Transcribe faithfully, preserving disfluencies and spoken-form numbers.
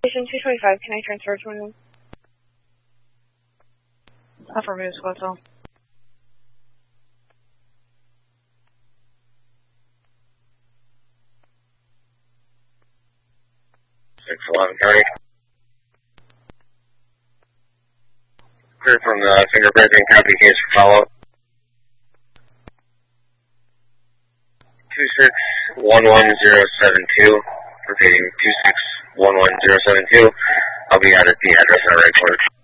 Station two twenty-five, can I transfer to anyone? Affirmative, Squad. six eleven thirty. Clear from the fingerprinting, copy case for follow-up. two six one one zero seven two, repeating two six one one zero seven two. I'll be out at the address in a right corner.